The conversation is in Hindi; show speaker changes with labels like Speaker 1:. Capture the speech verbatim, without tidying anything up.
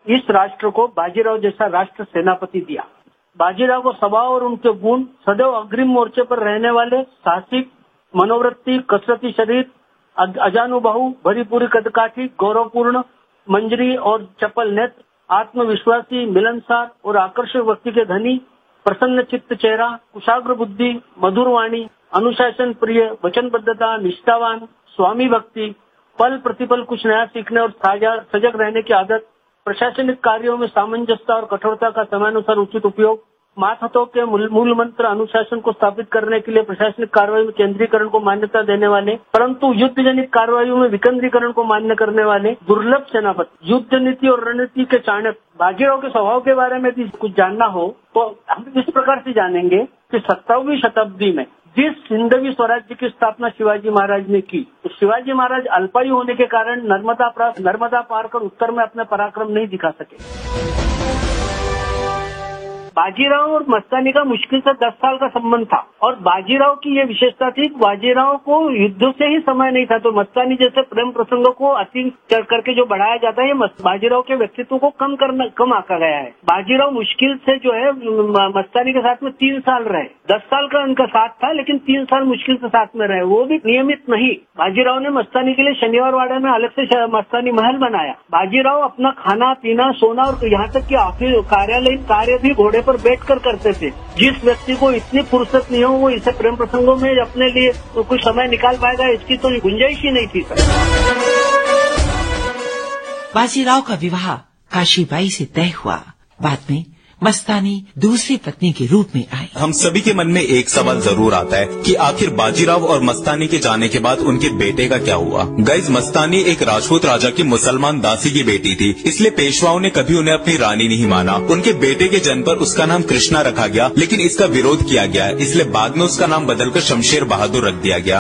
Speaker 1: इस राष्ट्र को बाजीराव जैसा राष्ट्र सेनापति दिया। बाजीराव को स्वभाव और उनके गुण सदैव अग्रिम मोर्चे पर रहने वाले, साहसिक मनोवृत्ति, कसरती शरीर, अजानुबाहु, भरी पूरी कदकाठी, गौरवपूर्ण मंजरी और चपल नेत्र, आत्मविश्वासी, मिलनसार और आकर्षक व्यक्ति के धनी, प्रसन्न चित्त चेहरा, कुशाग्र बुद्धि, मधुर वाणी, अनुशासन प्रिय, वचनबद्धता, निष्ठावान, स्वामी भक्ति, पल प्रतिपल कुछ नया सीखने और सजग रहने की आदत, प्रशासनिक कार्यों में सामंजस्य और कठोरता का समयानुसार उचित उपयोग, मातहतों के मूल मंत्र अनुशासन को स्थापित करने के लिए प्रशासनिक कार्रवाई में केंद्रीकरण को मान्यता देने वाले, परंतु युद्ध जनित कार्रवाइयों में विकेंद्रीकरण को मान्य करने वाले दुर्लभ सेनापति, युद्ध नीति और रणनीति के चाणक्य। बाजीराव के स्वभाव के बारे में भी कुछ जानना हो तो हम इस प्रकार से जानेंगे कि सत्तावीसवीं शताब्दी में जिस हिंदवी स्वराज्य की स्थापना शिवाजी महाराज ने की, तो शिवाजी महाराज अल्पायु होने के कारण नर्मदा पार नर्मदा पार कर उत्तर में अपना पराक्रम नहीं दिखा सके। बाजीराव और मस्तानी का मुश्किल से दस साल का संबंध था और बाजीराव की ये विशेषता थी, बाजीराव को युद्ध से ही समय नहीं था। तो मस्तानी जैसे प्रेम प्रसंगों को अति करके जो बढ़ाया जाता है, ये बाजीराव के व्यक्तित्व को कम करना कम आका गया है। बाजीराव मुश्किल से जो है मस्तानी के साथ में तीन साल रहे, दस साल का उनका साथ था लेकिन तीन साल मुश्किल से साथ में रहे, वो भी नियमित नहीं। बाजीराव ने मस्तानी के लिए शनिवार वाड़ा में अलग से मस्तानी महल बनाया। बाजीराव अपना खाना पीना सोना और यहाँ तक कि ऑफिस कार्यालयीन कार्य भी घोड़े पर बैठकर करते थे। जिस व्यक्ति को इतनी फुर्सत नहीं हो वो इसे प्रेम प्रसंगों में अपने लिए कुछ समय निकाल पाएगा, इसकी तो गुंजाइश ही नहीं थी।
Speaker 2: बाजीराव का विवाह काशीबाई से तय हुआ। बाद में मस्तानी दूसरी पत्नी के रूप में आई।
Speaker 3: हम सभी के मन में एक सवाल जरूर आता है कि आखिर बाजीराव और मस्तानी के जाने के बाद उनके बेटे का क्या हुआ। गाइस, मस्तानी एक राजपूत राजा की मुसलमान दासी की बेटी थी, इसलिए पेशवाओं ने कभी उन्हें अपनी रानी नहीं माना। उनके बेटे के जन्म पर उसका नाम कृष्णा रखा गया, लेकिन इसका विरोध किया गया, इसलिए बाद में उसका नाम बदलकर शमशेर बहादुर रख दिया गया।